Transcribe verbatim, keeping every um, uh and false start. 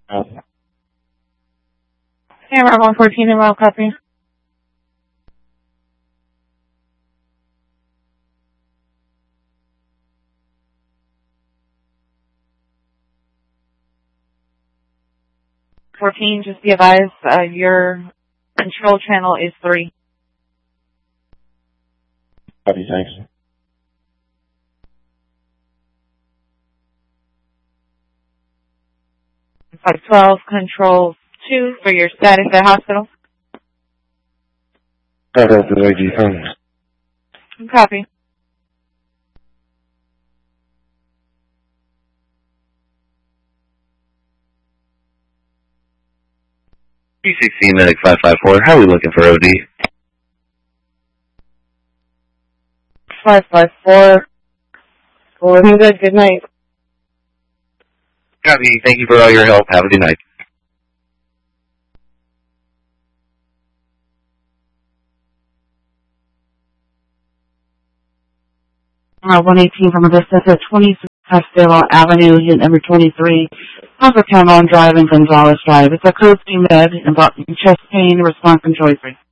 Okay. Camera one fourteen and well, copy. fourteen, just be advised, uh, your control channel is three. Copy, thanks. five twelve, control two for your status at hospital. five twelve to A G, thanks. Copy. three sixteen Medic five five four, how are we looking for O D? five five four. Looking good, good night. Copy, thank you for all your help. Have a good night. Uh, one eighteen from a distance at twenty-six Castelo Avenue, unit number twenty-three, Alpha Cameron Drive and Gonzales Drive. It's a code C med involving chest pain, response control free.